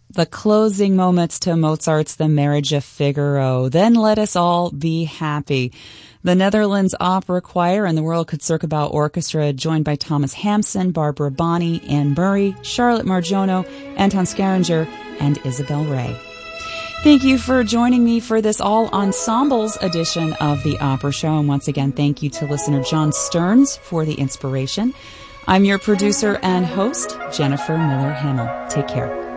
the closing moments to Mozart's The Marriage of Figaro. Then let us all be happy. The Netherlands Opera Choir and the Royal Concertgebouw Orchestra, joined by Thomas Hampson, Barbara Bonney, Anne Murray, Charlotte Margiono, Anton Scaringer, and Isabel Ray. Thank you for joining me for this all ensembles edition of the Opera Show. And once again, thank you to listener John Stearns for the inspiration. I'm your producer and host, Jennifer Miller Himmel. Take care.